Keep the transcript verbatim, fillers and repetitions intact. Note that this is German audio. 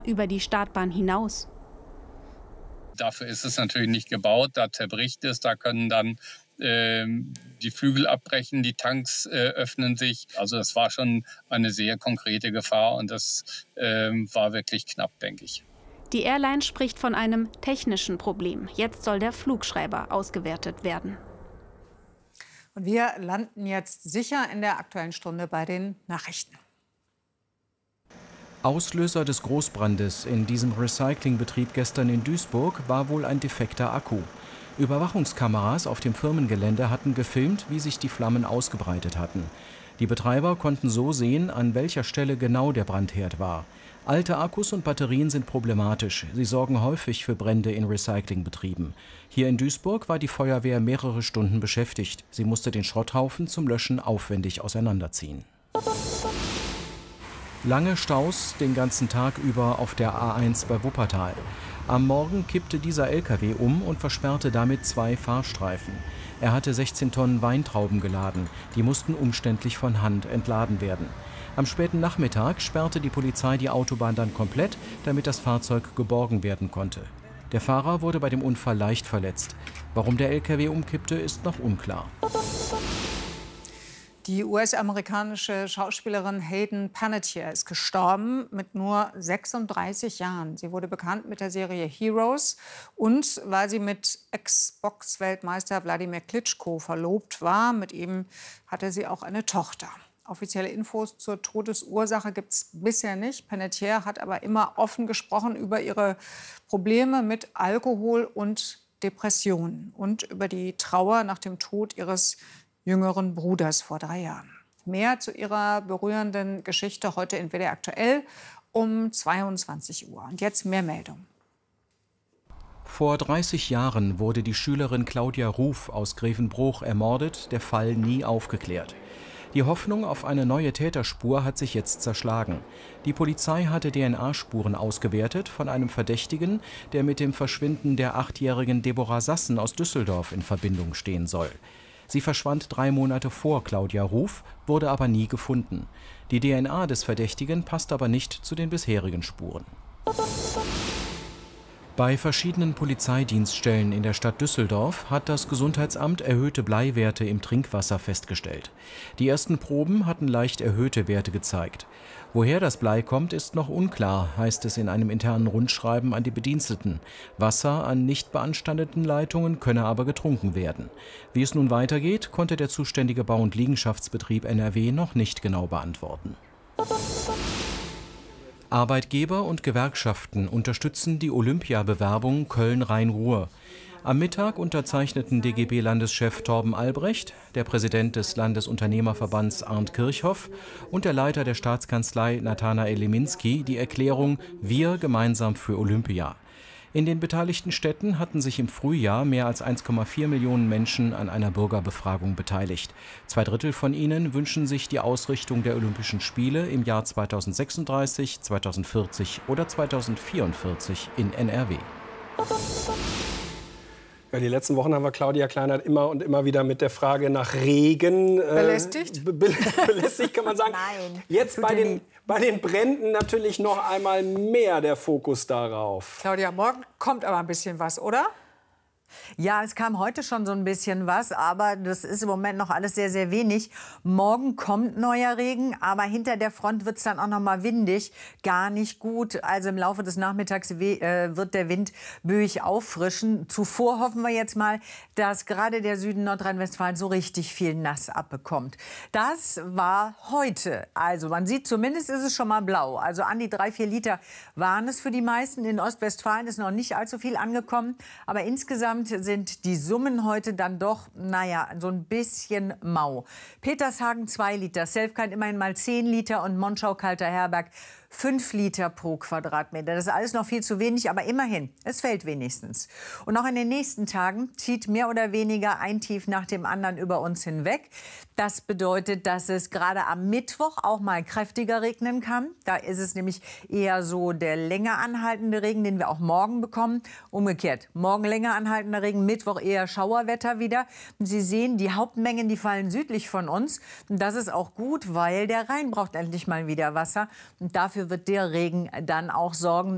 über die Startbahn hinaus. Dafür ist es natürlich nicht gebaut, da zerbricht es, da können dann äh, die Flügel abbrechen, die Tanks äh, öffnen sich. Also das war schon eine sehr konkrete Gefahr und das äh, war wirklich knapp, denke ich. Die Airline spricht von einem technischen Problem. Jetzt soll der Flugschreiber ausgewertet werden. Und wir landen jetzt sicher in der Aktuellen Stunde bei den Nachrichten. Auslöser des Großbrandes in diesem Recyclingbetrieb gestern in Duisburg war wohl ein defekter Akku. Überwachungskameras auf dem Firmengelände hatten gefilmt, wie sich die Flammen ausgebreitet hatten. Die Betreiber konnten so sehen, an welcher Stelle genau der Brandherd war. Alte Akkus und Batterien sind problematisch. Sie sorgen häufig für Brände in Recyclingbetrieben. Hier in Duisburg war die Feuerwehr mehrere Stunden beschäftigt. Sie musste den Schrotthaufen zum Löschen aufwendig auseinanderziehen. Lange Staus den ganzen Tag über auf der A eins bei Wuppertal. Am Morgen kippte dieser L K W um und versperrte damit zwei Fahrstreifen. Er hatte sechzehn Tonnen Weintrauben geladen. Die mussten umständlich von Hand entladen werden. Am späten Nachmittag sperrte die Polizei die Autobahn dann komplett, damit das Fahrzeug geborgen werden konnte. Der Fahrer wurde bei dem Unfall leicht verletzt. Warum der L K W umkippte, ist noch unklar. Die U S-amerikanische Schauspielerin Hayden Panettiere ist gestorben mit nur sechsunddreißig Jahren. Sie wurde bekannt mit der Serie Heroes und weil sie mit Ex-Box-Weltmeister Wladimir Klitschko verlobt war. Mit ihm hatte sie auch eine Tochter. Offizielle Infos zur Todesursache gibt es bisher nicht. Panettiere hat aber immer offen gesprochen über ihre Probleme mit Alkohol und Depressionen und über die Trauer nach dem Tod ihres jüngeren Bruders vor drei Jahren. Mehr zu ihrer berührenden Geschichte heute in W D R aktuell um zweiundzwanzig Uhr. Und jetzt mehr Meldungen. Vor dreißig Jahren wurde die Schülerin Claudia Ruf aus Grevenbroich ermordet, der Fall nie aufgeklärt. Die Hoffnung auf eine neue Täterspur hat sich jetzt zerschlagen. Die Polizei hatte D N A-Spuren ausgewertet von einem Verdächtigen, der mit dem Verschwinden der achtjährigen Deborah Sassen aus Düsseldorf in Verbindung stehen soll. Sie verschwand drei Monate vor Claudia Ruf, wurde aber nie gefunden. Die D N A des Verdächtigen passt aber nicht zu den bisherigen Spuren. Bei verschiedenen Polizeidienststellen in der Stadt Düsseldorf hat das Gesundheitsamt erhöhte Bleiwerte im Trinkwasser festgestellt. Die ersten Proben hatten leicht erhöhte Werte gezeigt. Woher das Blei kommt, ist noch unklar, heißt es in einem internen Rundschreiben an die Bediensteten. Wasser an nicht beanstandeten Leitungen könne aber getrunken werden. Wie es nun weitergeht, konnte der zuständige Bau- und Liegenschaftsbetrieb N R W noch nicht genau beantworten. Arbeitgeber und Gewerkschaften unterstützen die Olympiabewerbung Köln-Rhein-Ruhr. Am Mittag unterzeichneten D G B-Landeschef Torben Albrecht, der Präsident des Landesunternehmerverbands Arndt Kirchhoff und der Leiter der Staatskanzlei Nathanael Leminski die Erklärung Wir gemeinsam für Olympia. In den beteiligten Städten hatten sich im Frühjahr mehr als eins Komma vier Millionen Menschen an einer Bürgerbefragung beteiligt. Zwei Drittel von ihnen wünschen sich die Ausrichtung der Olympischen Spiele im Jahr zweitausendsechsunddreißig, zweitausendvierzig oder zweitausendvierundvierzig in N R W. Ja, die letzten Wochen haben wir Claudia Kleinert immer und immer wieder mit der Frage nach Regen äh, belästigt. Be belästigt, kann man sagen. Nein. Jetzt bei den, bei den Bränden natürlich noch einmal mehr der Fokus darauf. Claudia, morgen kommt aber ein bisschen was, oder? Ja, es kam heute schon so ein bisschen was, aber das ist im Moment noch alles sehr, sehr wenig. Morgen kommt neuer Regen, aber hinter der Front wird es dann auch noch mal windig. Gar nicht gut. Also im Laufe des Nachmittags äh, wird der Wind böig auffrischen. Zuvor hoffen wir jetzt mal, dass gerade der Süden Nordrhein-Westfalen so richtig viel nass abbekommt. Das war heute. Also man sieht, zumindest ist es schon mal blau. Also an die drei, vier Liter waren es für die meisten. In Ostwestfalen ist noch nicht allzu viel angekommen. Aber insgesamt sind die Summen heute dann doch, naja, so ein bisschen mau. Petershagen zwei Liter, Selfkein immerhin mal zehn Liter und Monschau-Kalter-Herberg fünf Liter pro Quadratmeter. Das ist alles noch viel zu wenig, aber immerhin, es fällt wenigstens. Und auch in den nächsten Tagen zieht mehr oder weniger ein Tief nach dem anderen über uns hinweg. Das bedeutet, dass es gerade am Mittwoch auch mal kräftiger regnen kann. Da ist es nämlich eher so der länger anhaltende Regen, den wir auch morgen bekommen. Umgekehrt, morgen länger anhaltender Regen, Mittwoch eher Schauerwetter wieder. Und Sie sehen, die Hauptmengen, die fallen südlich von uns. Und das ist auch gut, weil der Rhein braucht endlich mal wieder Wasser. Und dafür wird der Regen dann auch sorgen.